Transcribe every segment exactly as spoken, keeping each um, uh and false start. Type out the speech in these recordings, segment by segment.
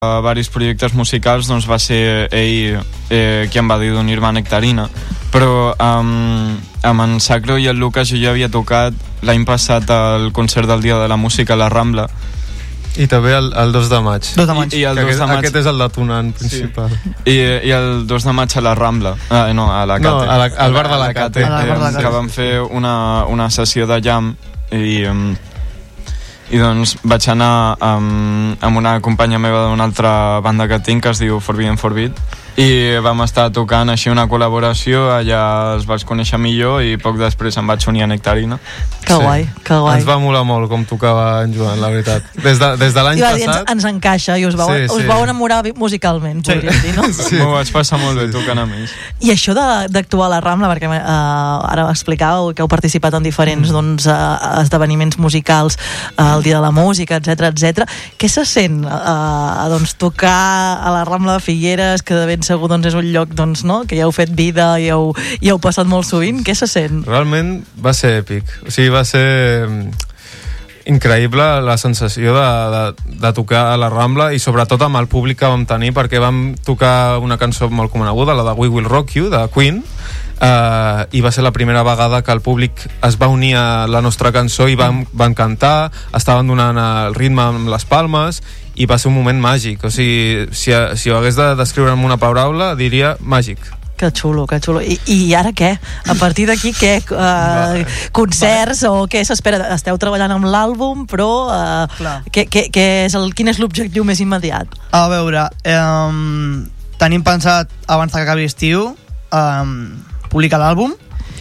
diversos projectes musicals, doncs va ser ell eh, qui em va dir d'unir-me a Nectarina, però um, amb en Sacro i el Lucas jo ja havia tocat l'any passat al concert del Dia de la Música a la Rambla, i també el, el dos de maig. dos de maig. I, i el dos aquest, de maig aquest és el detonant principal. sí. I, i el dos de maig a la Rambla, ah, no, a la Cate, no, a la, al bar de la Cate, la eh, Cate. que vam fer una, una sessió de jam i, um, i doncs vaig anar um, amb una companya meva d'una altra banda que tinc que es diu Forbidden Forbid, i vam estar tocant així una col·laboració, allà els vaig conèixer millor i poc després em vaig unir a Nectarina. Que Sí. guai, que guai. Ens va molar molt com tocava en Joan, la veritat. Des de, des de l'any I va dir, ens, passat... ens encaixa i us vau, Sí, us sí. vau enamorar musicalment, podríem dir, no? Sí. M'ho vaig passar molt bé tocant amb ells. I això de- d'actuar a la Rambla, perquè eh, ara explicàveu que heu participat en diferents doncs, eh, esdeveniments musicals, eh, el Dia de la Música, etcètera, etcètera. Què se sent eh, doncs, tocar a la Rambla de Figueres, que de ben segur doncs, és un lloc doncs, no? que ja heu fet vida i heu, i heu passat molt sovint? Què se sent? Realment va ser èpic. O sigui, va ser mm, increïble la sensació de, de, de tocar a la Rambla, i sobretot amb el públic que vam tenir, perquè vam tocar una cançó molt coneguda, la de We Will Rock You, de Queen, Uh, i va ser la primera vegada que el públic es va unir a la nostra cançó i van, van cantar, estaven donant el ritme amb les palmes, i va ser un moment màgic. O sigui, si, si ho hagués de descriure amb una paraula, diria màgic. Que xulo, que xulo. I, i ara què? A partir d'aquí què? Uh, concerts o què s'espera? Esteu treballant amb l'àlbum, però uh, què, què, què és el, quin és l'objectiu més immediat? A veure, um, tenim pensat abans que acabi l'estiu um, publicar l'àlbum,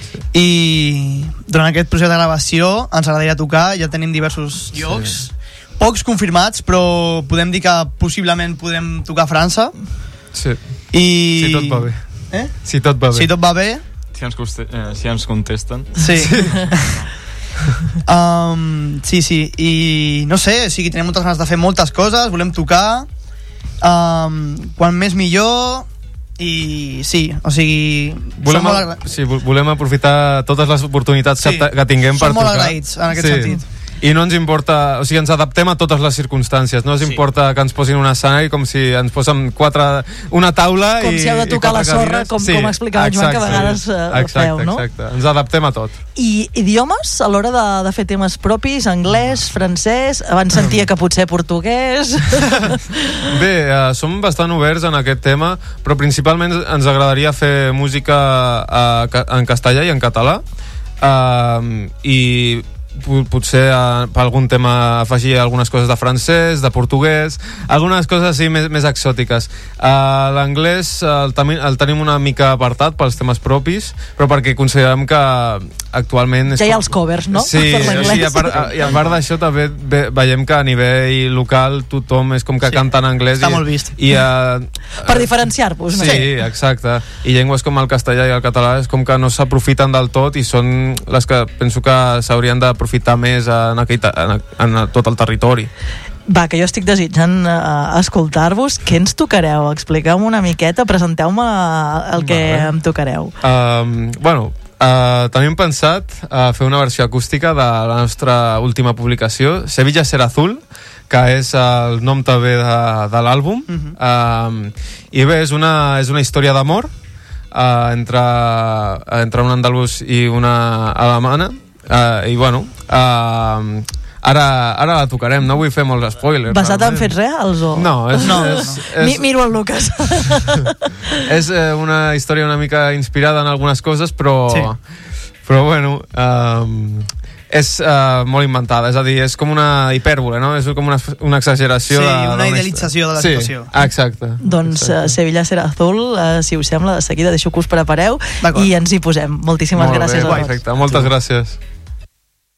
i durant aquest procés de gravació ens agradaria tocar. Ja tenim diversos llocs, sí. pocs confirmats, però podem dir que possiblement podem tocar a França. Sí. I... Si tot va bé. Eh? Si tot va bé. Si tot va bé. Si ens, coste, eh, si ens contesten. Sí. um, sí, sí. I no sé, o sigui, tenim moltes ganes de fer moltes coses, volem tocar. Um, quan més millor. I sí, o sigui, volem, som molt agra... sí, volem aprofitar totes les oportunitats sí, que, que tinguem per tocar. Som molt agraïts en aquest sí. sentit. I no ens importa, o sigui, ens adaptem a totes les circumstàncies, no ens sí. importa que ens posin un escenari com si ens posen quatre, una taula com i, si heu de tocar la sorra, com, sí, com explicava exacte, Joan, que a vegades uh, exacte, feu, no? Exacte, ens adaptem a tot. I idiomes, a l'hora de, de fer temes propis, anglès, francès, abans sentia que potser portuguès... Bé, uh, som bastant oberts en aquest tema, però principalment ens agradaria fer música uh, en castellà i en català, uh, i potser uh, per algun tema afegir algunes coses de francès, de portuguès, algunes coses així més, més exòtiques. Uh, l'anglès uh, el, tem el tenim una mica apartat pels temes propis, però perquè considerem que actualment... Ja hi ha els covers, no? Sí, o sigui, a part, a, i a part d'això també ve, veiem que a nivell local tothom és com que sí, canta en anglès. Està i, molt vist. I, uh, per diferenciar-vos, no? Sí, exacte. I llengües com el castellà i el català és com que no s'aprofiten del tot, i són les que penso que s'haurien d'aprofitar més en, aquell, en, en tot el territori. Va, que jo estic desitjant uh, escoltar-vos. Què ens tocareu? Expliqueu-me una miqueta, presenteu-me el que vale. em tocareu. Um, bueno, uh, tenim pensat uh, fer una versió acústica de la nostra última publicació, Sevilla será azul, que és el nom també de, de l'àlbum. Uh-huh. um, I bé, és una, és una història d'amor uh, entre, entre un andalús i una alemana. Uh, i bueno uh, ara, ara la tocarem, no vull fer molts spoilers. Basat en fets reals o...? No, és, no. és, és, Mi, miro el Lucas. És eh, una història una mica inspirada en algunes coses, però sí. però bueno um, és uh, molt inventada, és a dir, és com una hipèrbole, no? És com una, una exageració. Sí, de, una idealització de la sí, situació. Exacte. Doncs exacte. Uh, Sevilla será azul, uh, si us sembla, de seguida deixo que us prepareu i ens hi posem. Moltíssimes molt gràcies bé, a tots. perfecte, moltes gràcies.